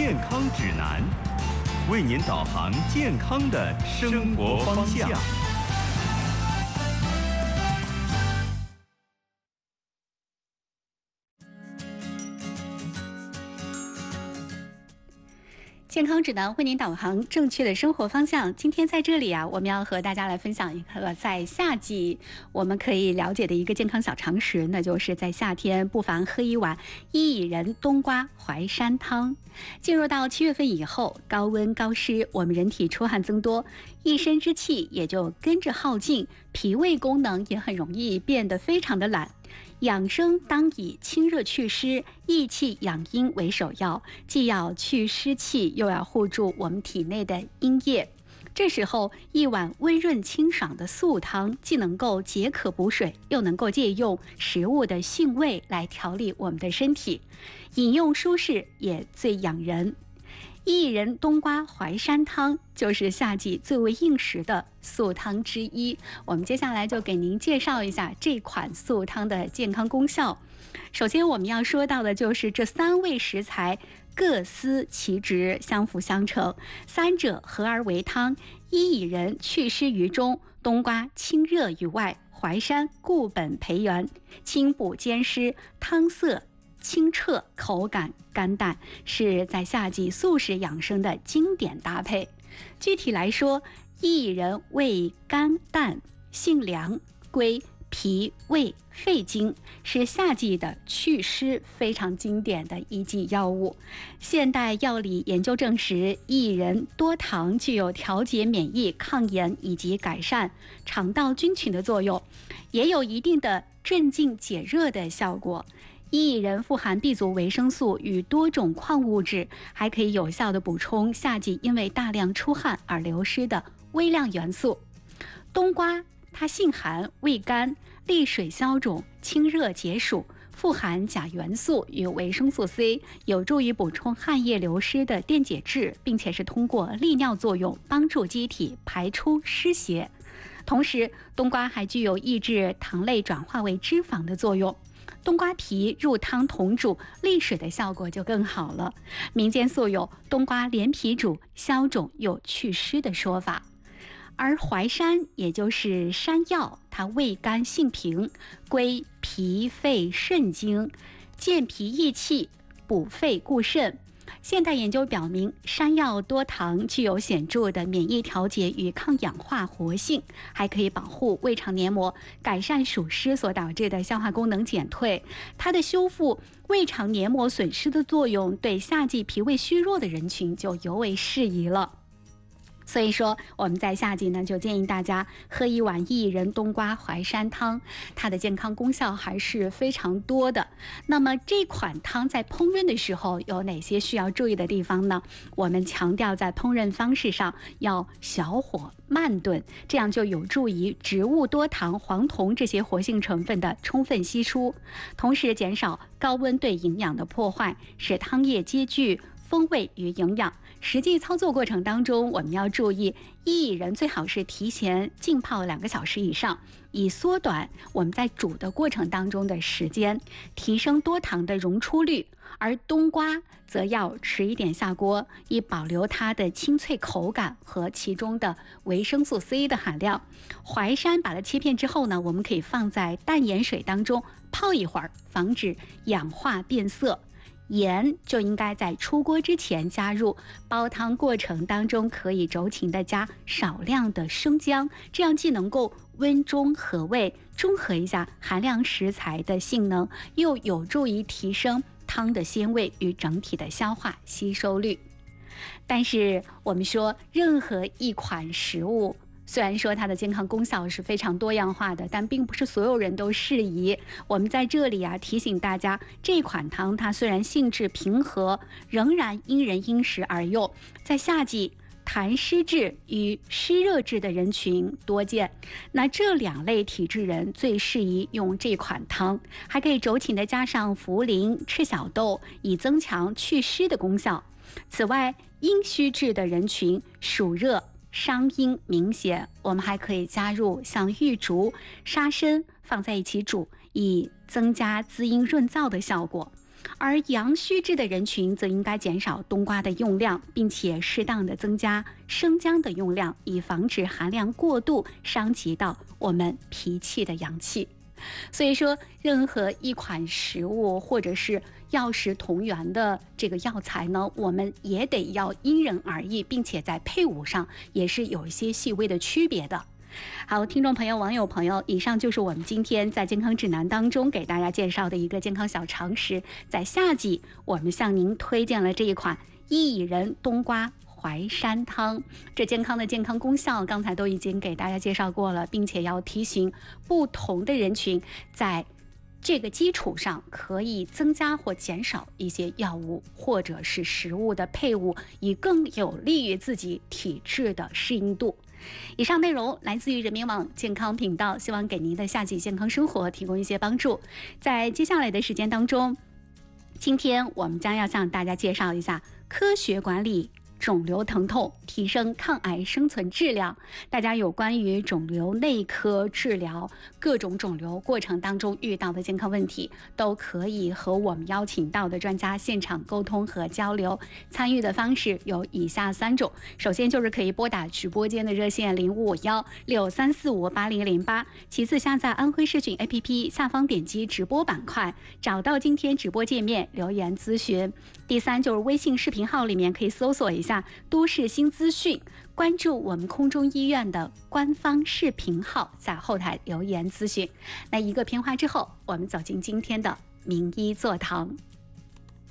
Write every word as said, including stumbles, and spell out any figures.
健康指南，为您导航健康的生活方向。 健康指南为您导航正确的生活方向。今天在这里啊，我们要和大家来分享一个在夏季我们可以了解的一个健康小常识，那就是在夏天不妨喝一碗薏仁冬瓜淮山汤。进入到七月份以后，高温高湿，我们人体出汗增多，一身之气也就跟着耗尽，脾胃功能也很容易变得非常的懒。养生当以清热祛湿、益气养阴为首要，既要去湿气，又要护住我们体内的阴液。这时候，一碗温润清爽的素汤，既能够解渴补水，又能够借用食物的性味来调理我们的身体，饮用舒适，也最养人。薏仁冬瓜淮山汤就是夏季最为应时的素汤之一。我们接下来就给您介绍一下这款素汤的健康功效。首先我们要说到的就是这三味食材各司其职，相辅相成，三者合而为汤。薏仁祛湿于中，冬瓜清热于外，淮山固本培元，清补兼施，汤色清澈，口感甘淡，是在夏季素食养生的经典搭配。具体来说，薏仁味甘淡，性凉，归脾胃肺经，是夏季的祛湿非常经典的一剂药物。现代药理研究证实，薏仁多糖具有调节免疫、抗炎以及改善肠道菌群的作用，也有一定的镇静解热的效果。薏仁富含 B 族维生素与多种矿物质，还可以有效地补充夏季因为大量出汗而流失的微量元素。冬瓜它性寒，味甘，利水消肿，清热解暑，富含钾元素与维生素 C， 有助于补充汗液流失的电解质，并且是通过利尿作用帮助机体排出湿邪。同时，冬瓜还具有抑制糖类转化为脂肪的作用。冬瓜皮入汤同煮，利水的效果就更好了。民间素有冬瓜连皮煮，消肿又祛湿的说法。而淮山也就是山药，它味甘性平，归脾肺肾经，健脾益气，补肺固肾。现代研究表明，山药多糖具有显著的免疫调节与抗氧化活性，还可以保护胃肠黏膜，改善暑湿所导致的消化功能减退。它的修复胃肠黏膜损失的作用，对夏季脾胃虚弱的人群就尤为适宜了。所以说我们在夏季呢，就建议大家喝一碗薏仁冬瓜淮山汤，它的健康功效还是非常多的。那么这款汤在烹饪的时候有哪些需要注意的地方呢？我们强调在烹饪方式上要小火慢炖，这样就有助于植物多糖、黄酮这些活性成分的充分析出，同时减少高温对营养的破坏，使汤液兼具风味与营养。实际操作过程当中，我们要注意，薏仁最好是提前浸泡两个小时以上，以缩短我们在煮的过程当中的时间，提升多糖的溶出率。而冬瓜则要迟一点下锅，以保留它的清脆口感和其中的维生素 C 的含量。淮山把它切片之后呢，我们可以放在淡盐水当中泡一会儿，防止氧化变色。盐就应该在出锅之前加入，煲汤过程当中可以酌情的加少量的生姜，这样既能够温中和味，中和一下寒凉食材的性能，又有助于提升汤的鲜味与整体的消化吸收率。但是我们说，任何一款食物虽然说它的健康功效是非常多样化的，但并不是所有人都适宜。我们在这里啊提醒大家，这款汤它虽然性质平和，仍然因人因时而用。在夏季，痰湿质与湿热质的人群多见，那这两类体质人最适宜用这款汤，还可以酌情的加上茯苓、赤小豆，以增强祛湿的功效。此外，阴虚质的人群暑热伤阴明显，我们还可以加入像玉竹、沙参放在一起煮，以增加滋阴润燥的效果。 而阳虚质的人群则应该减少冬瓜的用量，并且适当的增加生姜的用量，以防止含量过度伤及到我们脾气的阳气。所以说，任何一款食物或者是药食同源的这个药材呢，我们也得要因人而异，并且在配伍上也是有一些细微的区别的。好，听众朋友、网友朋友，以上就是我们今天在健康指南当中给大家介绍的一个健康小常识。在夏季，我们向您推荐了这一款薏仁冬瓜淮山汤，这健康的健康功效刚才都已经给大家介绍过了，并且要提醒不同的人群在这个基础上可以增加或减少一些药物或者是食物的配伍，以更有利于自己体质的适应度。以上内容来自于人民网健康频道，希望给您的夏季健康生活提供一些帮助。在接下来的时间当中，今天我们将要向大家介绍一下科学管理肿瘤疼痛，提升抗癌生存质量。大家有关于肿瘤内科治疗各种肿瘤过程当中遇到的健康问题，都可以和我们邀请到的专家现场沟通和交流。参与的方式有以下三种：首先就是可以拨打直播间的热线零五五幺六三四五八零零八，其次下载安徽视讯 A P P， 下方点击直播板块，找到今天直播界面留言咨询。第三就是微信视频号里面可以搜索一下都市新资讯，关注我们空中医院的官方视频号，在后台留言咨询。那一个片花之后，我们走进今天的名医座堂。